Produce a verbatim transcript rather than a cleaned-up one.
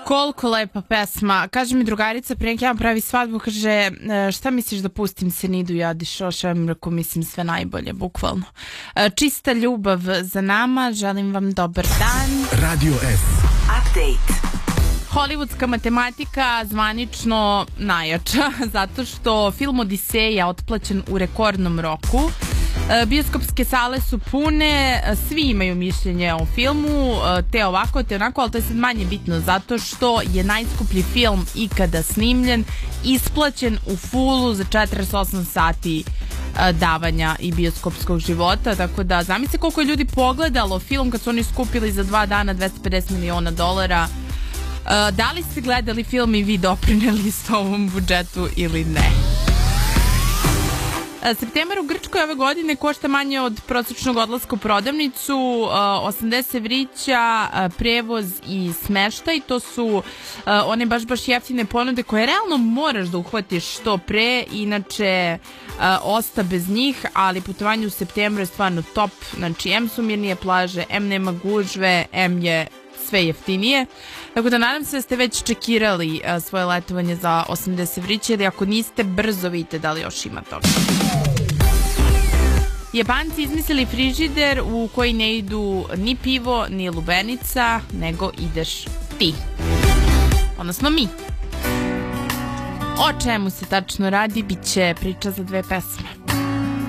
Koliko lepa pesma. Kaže mi drugarica, pre neki dan pravi svadbu, kaže šta misliš da pustim Senidu Jadi Šoša, rekao mislim sve najbolje, bukvalno. Čista ljubav za nama, želim vam dobar dan. Radio S. Update. Hollywoodska matematika zvanično najjača, zato što film Odiseja otplaćen u rekordnom roku. Bioskopske sale su pune, svi imaju mišljenje o filmu, te ovako, te onako, ali to je sad manje bitno zato što je najskuplji film ikada snimljen, isplaćen u fullu za četrdeset osam sati davanja i bioskopskog života, tako da zamisli koliko je ljudi pogledalo film kad su oni skupili za dva dana dvesta pedeset miliona dolara. Da li ste gledali film i vi doprineli s ovom budžetu ili ne? Septembar u Grčkoj ove godine košta manje od prosječnog odlaska u prodavnicu, osamdeset evrića, prevoz i smeštaj. To su one baš baš jeftine ponude koje realno moraš da uhvatiš što pre, inače osta bez njih, ali putovanje u septembru je stvarno top. Znači, em su mirnije plaže, em nema gužve, em je sve jeftinije. Tako da nadam se da ste već čekirali a, svoje letovanje za osamdeset evrića, ili ako niste, brzo vidite da li još ima toga. Japanci izmislili frižider u koji ne idu ni pivo, ni lubenica, nego ideš ti. Odnosno mi. O čemu se tačno radi, bit će priča za dve pesme.